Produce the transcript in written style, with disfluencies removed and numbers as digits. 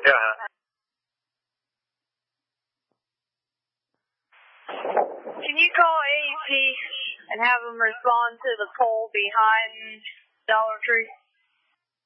Yeah. Can you call AEP and have them respond to the pole behind Dollar Tree?